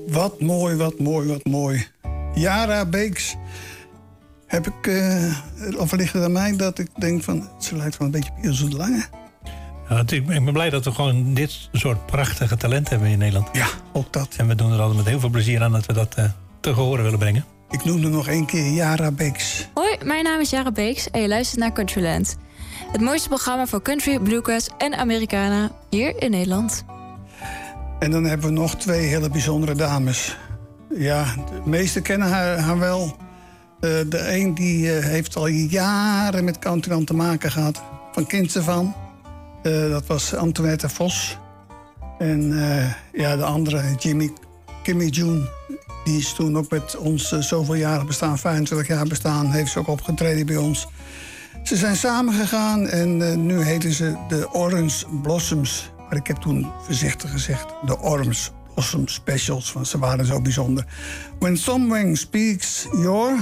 Wat mooi, wat mooi, wat mooi. Yara Beeks heb ik, of ligt het aan mij dat ik denk van... ze lijkt wel een beetje op Ilse de Lange. Ja, ik ben blij dat we gewoon dit soort prachtige talent hebben in Nederland. Ja, ook dat. En we doen er altijd met heel veel plezier aan dat we dat te horen willen brengen. Ik noemde nog één keer Yara Beeks. Hoi, mijn naam is Yara Beeks en je luistert naar Countryland. Het mooiste programma voor country, bluegrass en Americana hier in Nederland. En dan hebben we nog 2 hele bijzondere dames. Ja, de meesten kennen haar wel. De een die heeft al jaren met countryland te maken gehad. Van kinds af aan. Dat was Antoinette Vos. En de andere, Kimmy June... die is toen ook met ons zoveel jaren bestaan, 25 jaar bestaan... heeft ze ook opgetreden bij ons. Ze zijn samengegaan en nu heten ze de Orange Blossoms. Maar ik heb toen voorzichtig gezegd de Orange Blossom Specials... want ze waren zo bijzonder. When someone speaks your...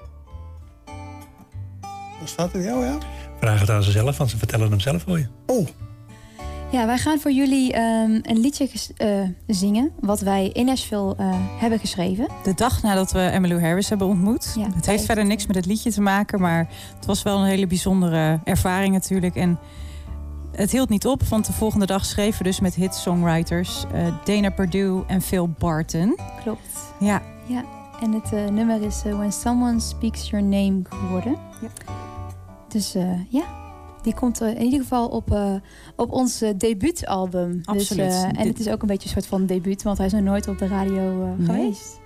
Wat staat er jou, ja? Vraag het aan ze zelf, want ze vertellen hem zelf voor je. Oh. Ja, wij gaan voor jullie een liedje zingen... wat wij in Nashville hebben geschreven. De dag nadat we Emmylou Harris hebben ontmoet. Ja, het heeft verder niks met het liedje te maken... maar het was wel een hele bijzondere ervaring natuurlijk. En het hield niet op, want de volgende dag schreven we dus met hit-songwriters... Dana Perdue en Phil Barton. Klopt. Ja. Ja, en het nummer is When Someone Speaks Your Name geworden. Ja. Dus ja... Die komt in ieder geval op ons debuutalbum. Absoluut. Dus, en het is ook een beetje een soort van debuut, want hij is nog nooit op de radio geweest.